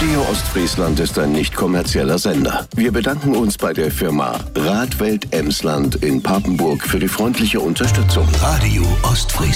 Radio Ostfriesland ist ein nicht kommerzieller Sender. Wir bedanken uns bei der Firma Radwelt Emsland in Papenburg für die freundliche Unterstützung. Radio Ostfriesland.